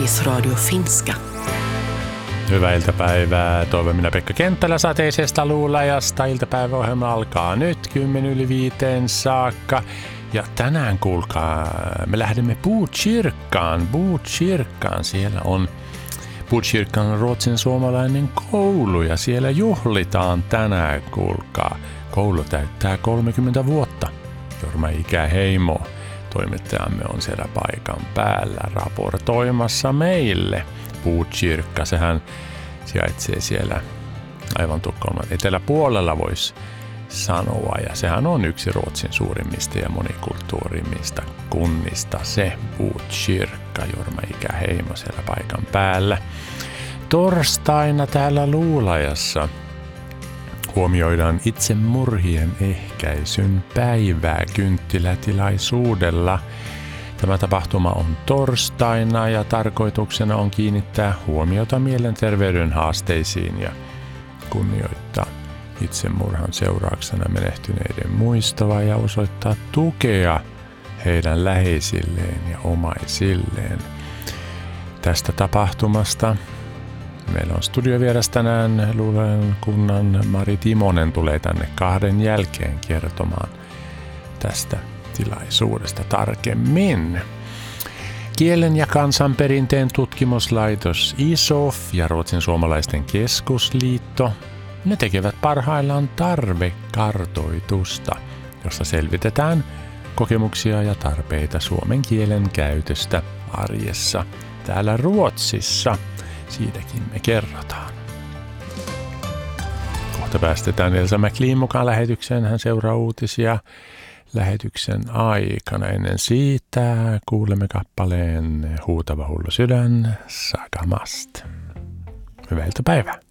Radio Finska. Hyvää iltapäivää. Toivon minä Pekka Kenttälä sateisesta Luulajasta. Iltapäiväohjelma alkaa nyt 10:05 saakka. Ja tänään kuulkaa, me lähdemme Botkyrkaan. Siellä on Botkyrkan ruotsin suomalainen koulu ja siellä juhlitaan tänään, kuulkaa. Koulu täyttää 30 vuotta. Jorma Ikäheimo, toimittajamme, on siellä paikan päällä raportoimassa meille. Botkyrka, sehän sijaitsee siellä aivan Tukholman eteläpuolella, voisi sanoa. Ja sehän on yksi Ruotsin suurimmista ja monikulttuurimmista kunnista, se Botkyrka. Jorma Ikäheimo siellä paikan päällä. Torstaina täällä Luulajassa huomioidaan itsemurhien ehkäisyn päivää kynttilätilaisuudella. Tämä tapahtuma on torstaina ja tarkoituksena on kiinnittää huomiota mielenterveyden haasteisiin ja kunnioittaa itsemurhan seurauksena menehtyneiden muistoa ja osoittaa tukea heidän läheisilleen ja omaisilleen. Tästä tapahtumasta meillä on studiovieras tänään. Luulajan kunnan Mari Timonen tulee tänne 2 jälkeen kertomaan tästä tilaisuudesta tarkemmin. Kielen ja kansanperinteen tutkimuslaitos ISOF ja Ruotsin suomalaisten keskusliitto, ne tekevät parhaillaan tarvekartoitusta, jossa selvitetään kokemuksia ja tarpeita suomen kielen käytöstä arjessa täällä Ruotsissa. Siitäkin me kerrotaan. Kohta päästetään Elsa McLean mukaan lähetykseen. Hän seuraa uutisia lähetyksen aikana. Ennen siitä kuulemme kappaleen Huutava hullu sydän Sagamast. Hyvää iltapäivää.